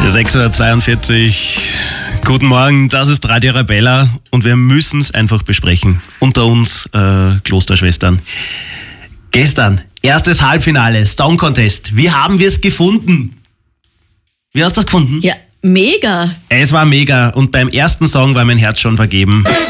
6:42 Uhr. Guten Morgen, das ist Radio Arabella und wir müssen es einfach besprechen. Unter uns Klosterschwestern. Gestern, erstes Halbfinale, Song Contest. Wie haben wir es gefunden? Wie hast du das gefunden? Ja, mega. Es war mega und beim ersten Song war mein Herz schon vergeben.